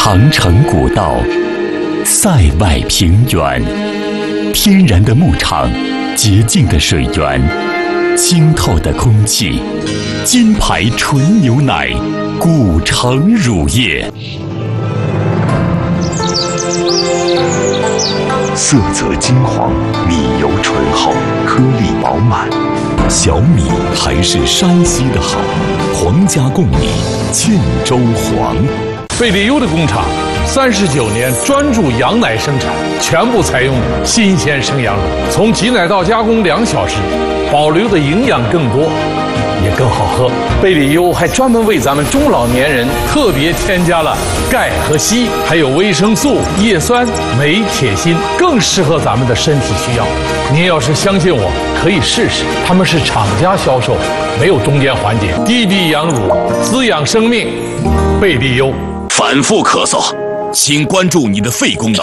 长城古道，塞外平原，天然的牧场，洁净的水源，清透的空气，金牌纯牛奶，古城乳业。色泽金黄，米油醇厚，颗粒饱满。小米还是山西的好，皇家贡米，沁州黄。 贝利优的工厂39年专注羊奶生产，全部采用新鲜生羊乳，从挤奶到加工2小时，保留的营养更多，也更好喝。贝利优还专门为咱们中老年人特别添加了钙和硒，还有维生素、叶酸、镁、铁、锌，更适合咱们的身体需要。您要是相信我，可以试试，他们是厂家销售，没有中间环节。低低羊乳，滋养生命，贝利优。 反复咳嗽，请关注你的肺功能。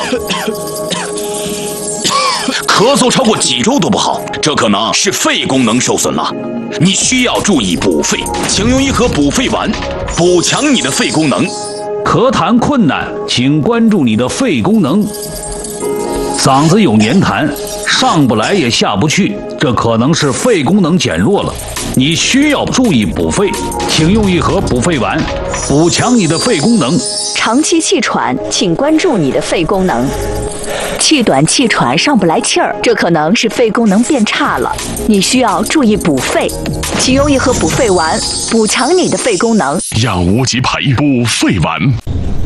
咳嗽超过几周都不好，这可能是肺功能受损了。你需要注意补肺，请用一盒补肺丸，补强你的肺功能。 咳痰困难，请关注你的肺功能。嗓子有黏痰，上不来也下不去，这可能是肺功能减弱了。你需要注意补肺，请用一盒补肺丸，补强你的肺功能。 长期气喘，请关注你的肺功能。气短气喘上不来气儿，这可能是肺功能变差了，你需要注意补肺，请用一盒补肺丸，补强你的肺功能。 让无极牌补肺丸。